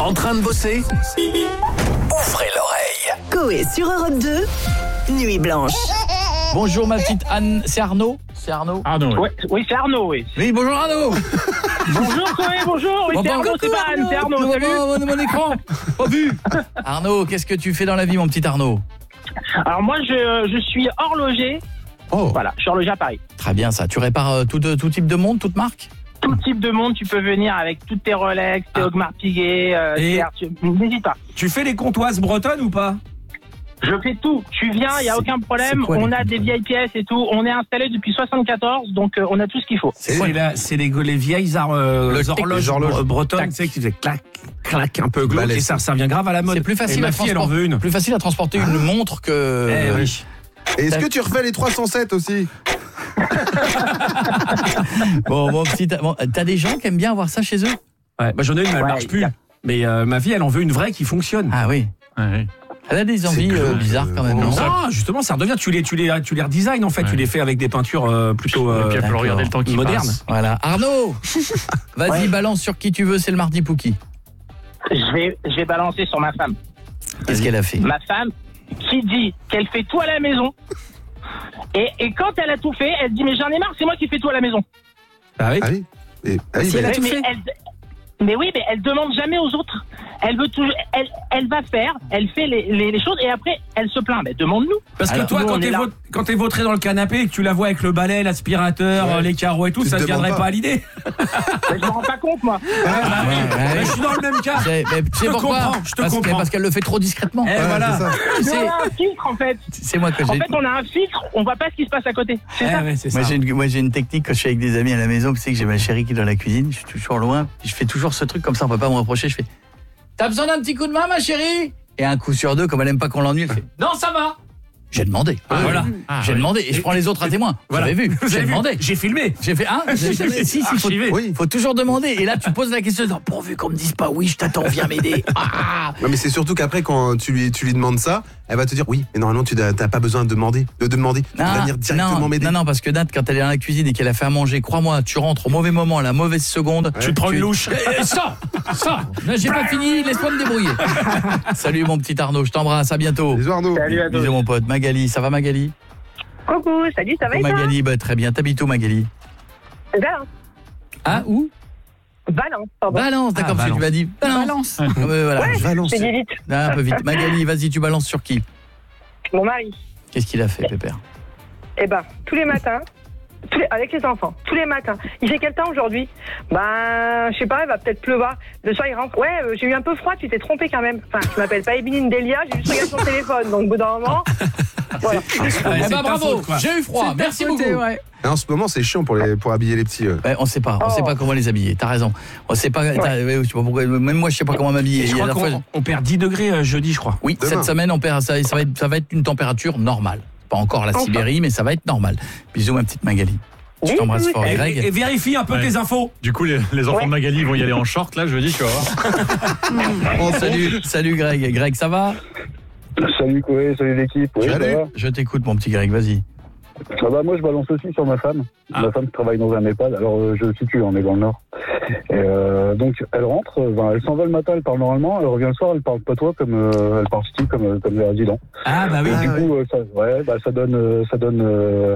En train de bosser? Ouvrez l'oreille. Coé sur Europe 2, Nuit Blanche. Bonjour ma petite Anne, c'est Arnaud? Arnaud, oui. Oui, c'est Arnaud, oui. Oui, bonjour Arnaud. Bonjour, Coé, bonjour. Oui, c'est Arnaud, c'est pas Anne, c'est Arnaud. Salut. Mon écran, pas vu. Arnaud, qu'est-ce que tu fais dans la vie, mon petit Arnaud? Alors, moi, je suis horloger. Oh. Voilà, je suis horloger à Paris. Très bien ça, tu répares tout type de montre, toute marque? Tout type de montre, tu peux venir avec toutes tes Rolex, tes Audemars Piguet, n'hésite pas. Tu fais les comptoises bretonnes ou pas? Je fais tout. Tu viens, il n'y a aucun problème. On a des vieilles pièces et tout. On est installé depuis 74, donc on a tout ce qu'il faut. C'est les vieilles horloges bretonnes, tu sais, qui faisaient clac, clac, un peu glauque, et ça revient grave à la mode. C'est plus facile, ma fille, elle en veut une. Plus facile à transporter une montre que... oui. Et est-ce que tu refais les 307 aussi? Bon, t'as des gens qui aiment bien avoir ça chez eux? Ouais, j'en ai une, mais elle marche plus. Mais ma fille, elle en veut une vraie qui fonctionne. Ah oui. Ouais. Elle a des envies bizarres quand même, non? Non, justement, ça redevient, tu les redesign en fait, tu les fais avec des peintures plutôt et puis elle peut regarder le temps qui moderne. passe. Voilà. Arnaud, vas-y, balance sur qui tu veux, c'est le mardi Pouki. Je vais balancer sur ma femme. Qu'est-ce qu'elle a fait? Ma femme qui dit qu'elle fait tout à la maison. Et quand elle a tout fait, elle dit mais j'en ai marre, c'est moi qui fais tout à la maison. Ah oui. Ah oui. Si elle a tout fait. Mais oui, mais elle demande jamais aux autres. Elle veut toujours, elle va faire, elle fait les choses et après elle se plaint. Mais demande-nous. Parce que toi, quand t'es vautré dans le canapé et que tu la vois avec le balai, l'aspirateur, les carreaux et tout, ça te viendrait pas à l'idée. Je me rends pas compte, moi. Je suis dans le même cas. Tu sais pourquoi? Je te comprends. Parce qu'elle le fait trop discrètement. Voilà. On a un filtre en fait. C'est moi que j'ai. En fait, on a un filtre, on voit pas ce qui se passe à côté. C'est ça. Ouais, c'est ça. Moi j'ai une technique quand je suis avec des amis à la maison, tu sais que j'ai ma chérie qui est dans la cuisine, je suis toujours loin, je fais toujours ce truc comme ça, on peut pas me reprocher, je fais t'as besoin d'un petit coup de main ma chérie? Et un coup sur deux, comme elle aime pas qu'on l'ennuie, elle fait non ça va. J'ai demandé. Voilà. J'ai demandé et je prends les autres à témoin. Vous avez vu? J'ai demandé. J'ai filmé. J'ai fait si, faut toujours demander. Et là tu poses la question, pourvu qu'on me dise pas oui, je t'attends, viens m'aider. Non mais c'est surtout qu'après quand tu lui demandes ça, elle va te dire oui, mais normalement tu n'as pas besoin de demander. Tu vas venir directement m'aider. Non, parce que Nat, quand elle est dans la cuisine et qu'elle a fait à manger, crois-moi, tu rentres au mauvais moment, à la mauvaise seconde. Tu te prends une louche. Ça, j'ai pas fini, laisse-moi me débrouiller. Salut mon petit Arnaud, je t'embrasse, à bientôt. Bisous Arnaud. Salut à tous. Bisous mon pote. Magali, ça va Magali? Coucou, salut, ça va et toi? Magali, très bien. T'habites où Magali? Valence. Ah, où? Valence, pardon. Balance, d'accord, parce que tu m'as dit Valence. Voilà. Ouais, Valence. je t'ai dit vite. Un peu vite. Magali, vas-y, tu balances sur qui? Mon mari. Qu'est-ce qu'il a fait, Pépère? Eh ben, tous les matins, avec les enfants, tous les matins. Il fait quel temps aujourd'hui? Je sais pas, il va peut-être pleuvoir. Le soir, il rentre. Ouais, j'ai eu un peu froid, tu t'es trompé quand même. Enfin, je m'appelle pas Ebeline Delia, j'ai juste regardé son téléphone. Donc, au bout d'un moment, voilà. Bravo, j'ai eu froid, merci beaucoup. Ouais. Et en ce moment c'est chiant pour habiller les petits. Ouais, on sait pas comment les habiller, t'as raison. On sait pas, je sais pas pourquoi, même moi je sais pas comment m'habiller. Je crois qu'on perd 10 degrés jeudi, je crois. Oui, demain. Cette semaine on perd ça va être une température normale. Pas encore la Sibérie, mais ça va être normal. Bisous ma petite Magali. Je t'embrasse fort, Greg. Et vérifie un peu tes infos. Du coup, les enfants de Magali vont y aller en short, là, jeudi, tu vas voir. Salut Greg. Greg, ça va? Salut Coé, salut l'équipe. Oui, Salut. ça va. Je t'écoute mon petit Greg, vas-y. Moi je balance aussi sur ma femme. Ma femme travaille dans un EHPAD, alors je situe, on est dans le Nord. Et donc elle rentre, elle s'en va le matin, elle parle normalement, elle revient le soir, elle parle patois comme elle parle style comme les résidents. Ah bah oui. Et du coup ça donne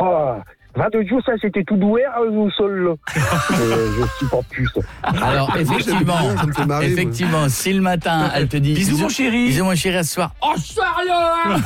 22 jours, ça c'était tout doué au sol là. Je supporte plus ça. Alors effectivement, si le matin elle te dit bisous mon chéri. Bisous mon chéri à ce soir. Oh soir là.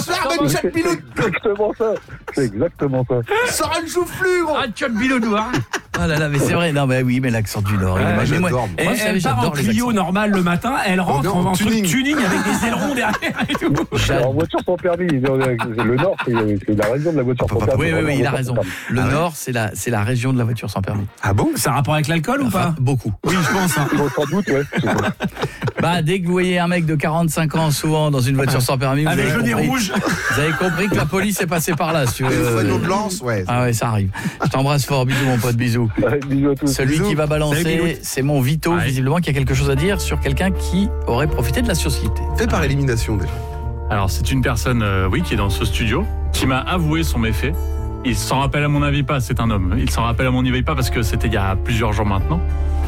C'est exactement ça. Sors un chou-flux gros. Ah tu as le bilou hein. Ah là là, mais c'est vrai. Non mais oui, mais l'accent du Nord. J'adore. Elle part en Clio normal le matin, elle rentre en tuning avec des ailerons derrière et tout. En voiture sans permis, le Nord c'est la région de la voiture sans permis. Oui, il a raison. Le Nord, c'est la région de la voiture sans permis. Ah bon? Ça a rapport avec l'alcool ou pas? Beaucoup. Oui, je pense. Sans doute, ouais. Dès que vous voyez un mec de 45 ans souvent dans une voiture sans permis, avec le nez rouge, vous avez compris que la police est passée par là. Une fagnon de lance, ouais. Ah ouais, ça arrive. Je t'embrasse fort, bisous mon pote, bisous. Bisous à tous. Celui qui va balancer, c'est mon Vito, visiblement, qui a quelque chose à dire sur quelqu'un qui aurait profité de la société. Fait par élimination déjà. Alors, c'est une personne, qui est dans ce studio, qui m'a avoué son méfait. Il s'en rappelle à mon avis pas, c'est un homme. Il s'en rappelle à mon avis pas parce que c'était il y a plusieurs jours maintenant.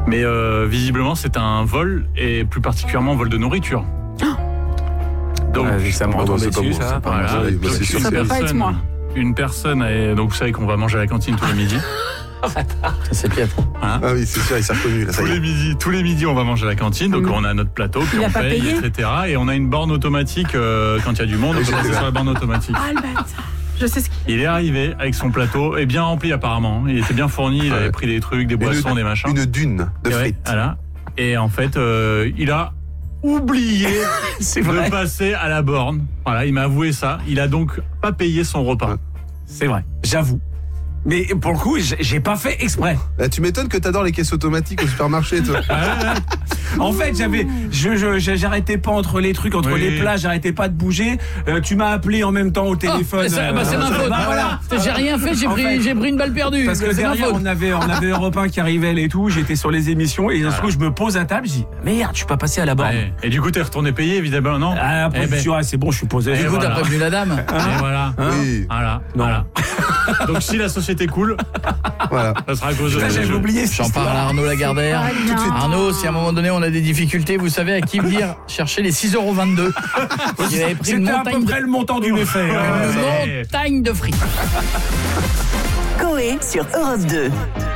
Mais visiblement, c'est un vol, et plus particulièrement un vol de nourriture. Donc, ça me retombe dessus, ça. Voilà. Ça peut pas être moi. Une personne, donc vous savez qu'on va manger à la cantine tous les midis. Ça c'est piètre. Ah oui, c'est sûr, il s'est reconnu. Là, tous les midis, on va manger à la cantine, donc on a notre plateau, puis on paye, etc. Et on a une borne automatique quand il y a du monde, on peut passer sur la borne automatique. Ah, le bâtard. Je sais ce qu'il Il est arrivé avec son plateau, et bien rempli apparemment. Il était bien fourni, il avait pris des trucs, des boissons, des machins. Une dune de frites. Voilà. Et en fait, il a oublié de passer à la borne. Voilà, il m'a avoué ça. Il a donc pas payé son repas. C'est vrai, j'avoue. Mais pour le coup, j'ai pas fait exprès. Bah, tu m'étonnes que t'adores les caisses automatiques au supermarché, toi. En fait, j'arrêtais pas entre les trucs, entre les plats, j'arrêtais pas de bouger. Tu m'as appelé en même temps au téléphone. C'est ma faute. Voilà. J'ai rien fait, j'ai pris une balle perdue. Parce que derrière, on avait Europe 1 qui arrivait et tout. J'étais sur les émissions et d'un coup, je me pose à table. Je dis merde, je suis pas passé à la borne. Ouais. Et du coup, t'es retourné payer, évidemment, non? Après, c'est bon, je suis posé. Du coup, t'as prévenu la dame. Et voilà. Oui. Voilà. Voilà. Donc si la société coule, voilà. Ça sera à cause de ça. J'avais oublié. J'en parle à Arnaud Lagardère. Arnaud, si à un moment donné on a des difficultés, vous savez à qui venir chercher les 6,22 €. Il avait pris C'était à peu près le montant du méfait. Une montagne de frites. Coé sur Europe 2.